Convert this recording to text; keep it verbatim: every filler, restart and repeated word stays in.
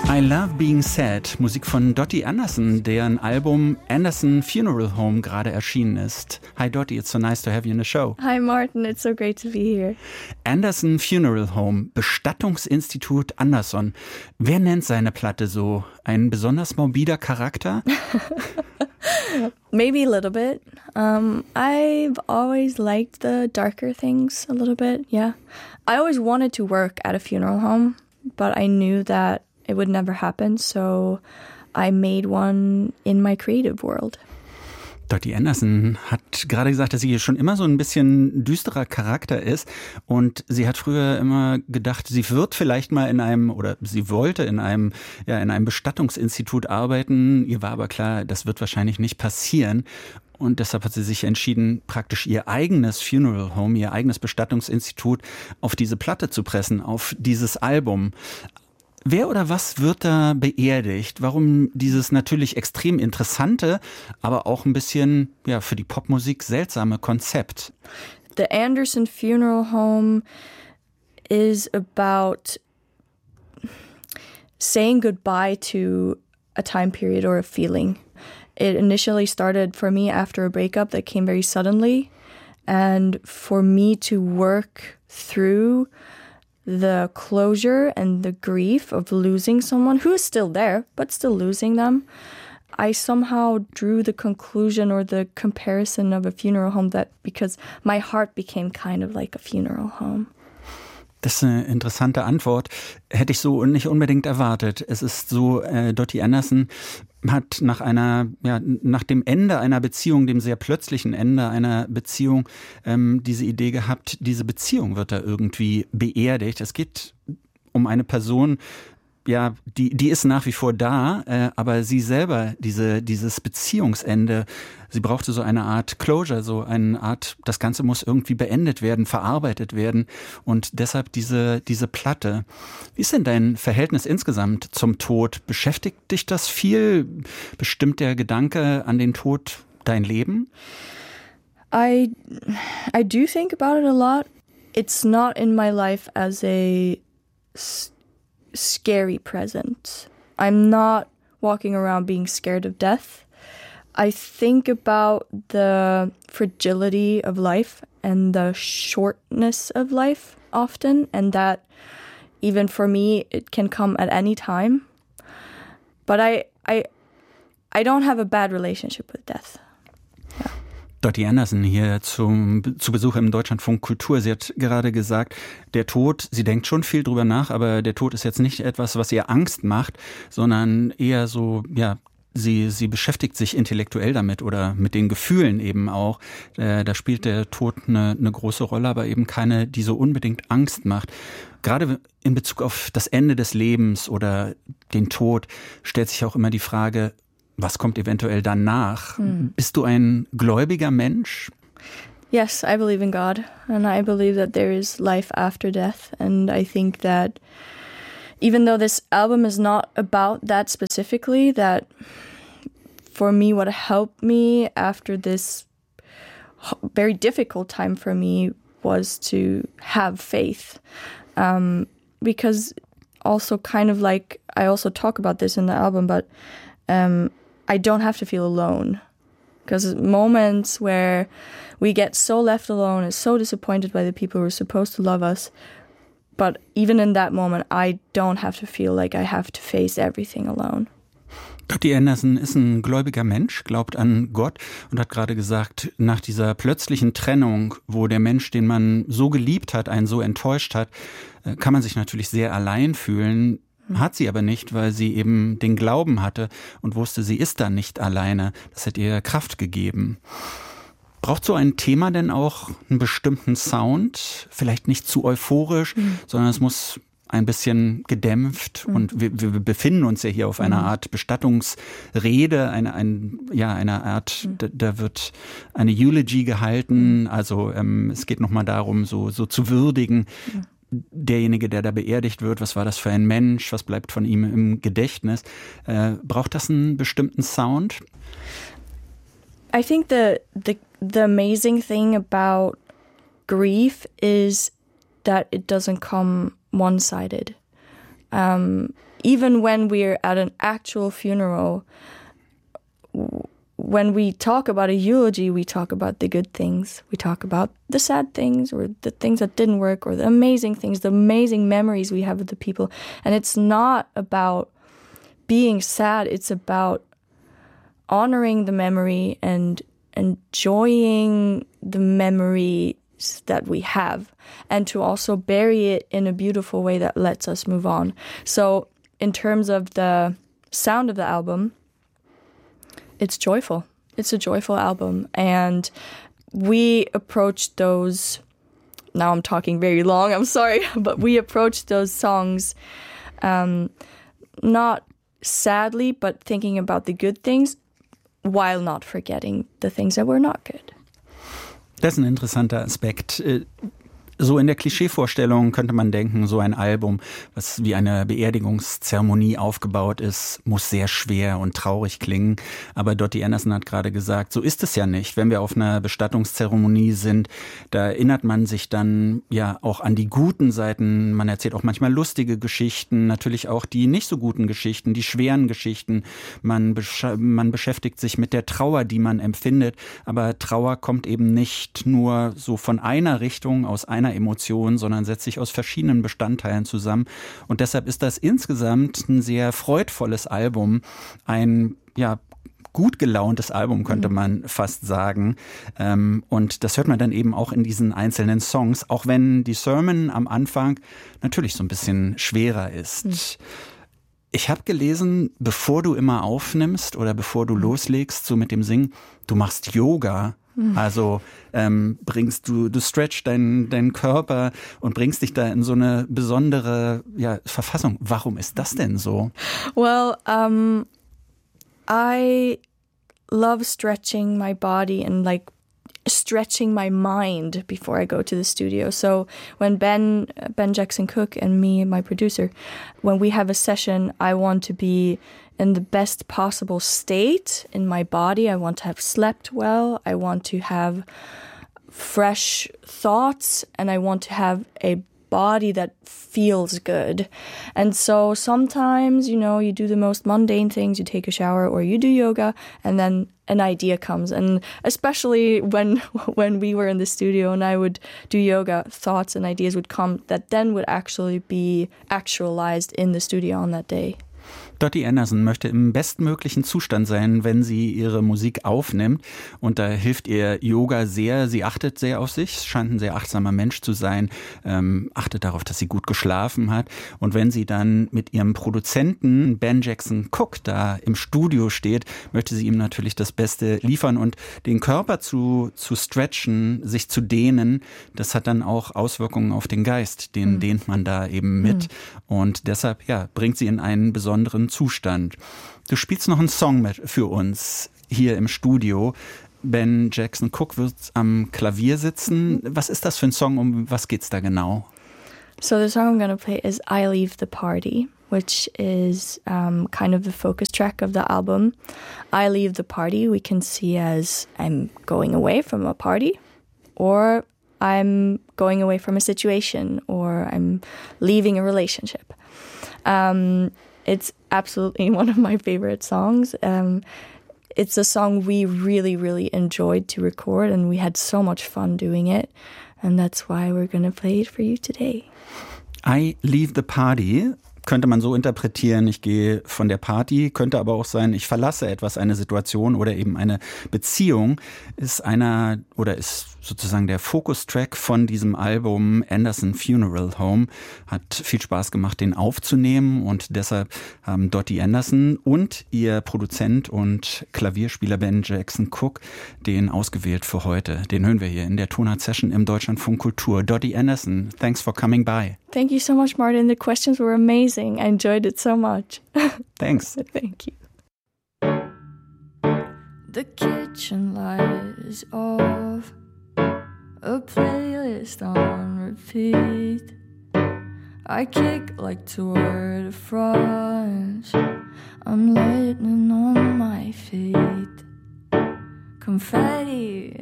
I Love Being Sad, Musik von Dottie Anderson, deren Album Anderson Funeral Home gerade erschienen ist. Hi Dottie, it's so nice to have you in the show. Hi Martin, it's so great to be here. Anderson Funeral Home, Bestattungsinstitut Anderson. Wer nennt seine Platte so? Ein besonders morbider Charakter? Maybe a little bit. Um, I've always liked the darker things a little bit, yeah. I always wanted to work at a funeral home, but I knew that it would never happen, so I made one in my creative world. Dottie Anderson hat gerade gesagt, dass sie schon immer so ein bisschen düsterer Charakter ist und sie hat früher immer gedacht, sie wird vielleicht mal in einem oder sie wollte in einem ja in einem Bestattungsinstitut arbeiten. Ihr war aber klar, das wird wahrscheinlich nicht passieren. Und deshalb hat sie sich entschieden, praktisch ihr eigenes Funeral Home, ihr eigenes Bestattungsinstitut auf diese Platte zu pressen, auf dieses Album. Wer oder was wird da beerdigt? Warum dieses natürlich extrem interessante, aber auch ein bisschen ja für die Popmusik seltsame Konzept? The Anderson Funeral Home is about saying goodbye to a time period or a feeling. It initially started for me after a breakup that came very suddenly, and for me to work through the closure and the grief of losing someone who is still there, but still losing them, I somehow drew the conclusion or the comparison of a funeral home that because my heart became kind of like a funeral home. Das ist eine interessante Antwort. Hätte ich so nicht unbedingt erwartet. Es ist so, äh, Dottie Anderson hat nach einer, ja, nach dem Ende einer Beziehung, dem sehr plötzlichen Ende einer Beziehung, ähm, diese Idee gehabt, diese Beziehung wird da irgendwie beerdigt. Es geht um eine Person, ja, die, die ist nach wie vor da, äh, aber sie selber, diese, dieses Beziehungsende, sie brauchte so eine Art Closure, so eine Art, das Ganze muss irgendwie beendet werden, verarbeitet werden und deshalb diese, diese Platte. Wie ist denn dein Verhältnis insgesamt zum Tod? Beschäftigt dich das viel? Bestimmt der Gedanke an den Tod dein Leben? I, I do think about it a lot. It's not in my life as a scary present. I'm not walking around being scared of death. I think about the fragility of life and the shortness of life often, and that even for me, it can come at any time. But I, I, I don't have a bad relationship with death. Yeah. Dottie Anderson hier zum, zu Besuch im Deutschlandfunk Kultur. Sie hat gerade gesagt, der Tod, sie denkt schon viel drüber nach, aber der Tod ist jetzt nicht etwas, was ihr Angst macht, sondern eher so, ja, sie, sie beschäftigt sich intellektuell damit oder mit den Gefühlen eben auch. Äh, da spielt der Tod eine, eine große Rolle, aber eben keine, die so unbedingt Angst macht. Gerade in Bezug auf das Ende des Lebens oder den Tod stellt sich auch immer die Frage, was kommt eventuell danach? Hm. Bist du ein gläubiger Mensch? Yes, I believe in God, and I believe that there is life after death, and I think that even though this album is not about that specifically, that for me what helped me after this very difficult time for me was to have faith, um, because also kind of like, I also talk about this in the album, but um, I don't have to feel alone, because moments where we get so left alone and so disappointed by the people who are supposed to love us, but even in that moment, I don't have to feel like I have to face everything alone. Dottie Anderson ist ein gläubiger Mensch, glaubt an Gott und hat gerade gesagt, nach dieser plötzlichen Trennung, wo der Mensch, den man so geliebt hat, einen so enttäuscht hat, kann man sich natürlich sehr allein fühlen. Hat sie aber nicht, weil sie eben den Glauben hatte und wusste, sie ist da nicht alleine. Das hat ihr Kraft gegeben. Braucht so ein Thema denn auch einen bestimmten Sound? Vielleicht nicht zu euphorisch, mhm. sondern es muss ein bisschen gedämpft. Mhm. Und wir, wir befinden uns ja hier auf einer Art Bestattungsrede, eine, ein, ja, einer Art, mhm. da, da wird eine Eulogy gehalten. Also ähm, es geht nochmal darum, so, so zu würdigen. Mhm. Derjenige, der da beerdigt wird, was war das für ein Mensch, was bleibt von ihm im Gedächtnis? Äh, braucht das einen bestimmten Sound? I think the, the the amazing thing about grief is that it doesn't come one-sided. Um, even when we're at an actual funeral, when we talk about a eulogy, we talk about the good things. We talk about the sad things or the things that didn't work or the amazing things, the amazing memories we have with the people. And it's not about being sad. It's about honoring the memory and enjoying the memories that we have, and to also bury it in a beautiful way that lets us move on. So in terms of the sound of the album, it's joyful. It's a joyful album. And we approached those, now I'm talking very long, I'm sorry, but we approached those songs um, not sadly, but thinking about the good things while not forgetting the things that were not good. Das ist ein interessanter Aspekt. So in der Klischeevorstellung könnte man denken, so ein Album, was wie eine Beerdigungszeremonie aufgebaut ist, muss sehr schwer und traurig klingen. Aber Dottie Anderson hat gerade gesagt, so ist es ja nicht. Wenn wir auf einer Bestattungszeremonie sind, da erinnert man sich dann ja auch an die guten Seiten. Man erzählt auch manchmal lustige Geschichten, natürlich auch die nicht so guten Geschichten, die schweren Geschichten. Man, besch- man beschäftigt sich mit der Trauer, die man empfindet. Aber Trauer kommt eben nicht nur so von einer Richtung, aus einer Emotion, sondern setzt sich aus verschiedenen Bestandteilen zusammen. Und deshalb ist das insgesamt ein sehr freudvolles Album, ein ja gut gelauntes Album, könnte man fast sagen. Und das hört man dann eben auch in diesen einzelnen Songs, auch wenn die Sermon am Anfang natürlich so ein bisschen schwerer ist. Mhm. Ich habe gelesen, bevor du immer aufnimmst oder bevor du loslegst, so mit dem Singen, du machst Yoga. Also ähm, bringst du, du stretch deinen deinen Körper und bringst dich da in so eine besondere ja, Verfassung. Warum ist das denn so? Well, um, I love stretching my body and like stretching my mind before I go to the studio. So when Ben Ben Jackson Cook and me, my producer, when we have a session, I want to be in the best possible state in my body. I want to have slept well. I want to have fresh thoughts, and I want to have a body that feels good. And so sometimes, you know, you do the most mundane things, you take a shower or you do yoga, and then an idea comes. And especially when when we were in the studio and I would do yoga, thoughts and ideas would come that then would actually be actualized in the studio on that day. Dottie Anderson möchte im bestmöglichen Zustand sein, wenn sie ihre Musik aufnimmt. Und da hilft ihr Yoga sehr. Sie achtet sehr auf sich, scheint ein sehr achtsamer Mensch zu sein, ähm, achtet darauf, dass sie gut geschlafen hat. Und wenn sie dann mit ihrem Produzenten Ben Jackson Cook da im Studio steht, möchte sie ihm natürlich das Beste liefern. Und den Körper zu, zu stretchen, sich zu dehnen, das hat dann auch Auswirkungen auf den Geist. Den mhm. dehnt man da eben mit. Mhm. Und deshalb ja, bringt sie in einen besonderen Zustand. Du spielst noch einen Song mit für uns hier im Studio. Ben Jackson Cook wird am Klavier sitzen. Was ist das für ein Song? Um was geht's da genau? So the song I'm going to play is I Leave the Party, which is um, kind of the focus track of the album. I leave the party we can see as I'm going away from a party, or I'm going away from a situation, or I'm leaving a relationship. Um, It's absolutely one of my favorite songs. Um, it's a song we really, really enjoyed to record, and we had so much fun doing it. And that's why we're going to play it for you today. I Leave the Party könnte man so interpretieren, ich gehe von der Party, könnte aber auch sein, ich verlasse etwas, eine Situation oder eben eine Beziehung, ist einer oder ist sozusagen der Fokustrack von diesem Album Anderson Funeral Home. Hat viel Spaß gemacht, den aufzunehmen, und deshalb haben Dottie Anderson und ihr Produzent und Klavierspieler Ben Jackson Cook den ausgewählt für heute. Den hören wir hier in der Tonart Session im Deutschlandfunk Kultur. Dottie Anderson, thanks for coming by. Thank you so much, Martin. The questions were amazing. I enjoyed it so much. Thanks. Thank you. The kitchen light is off, a playlist on repeat. I kick like Tour de France, I'm lightning on my feet. Confetti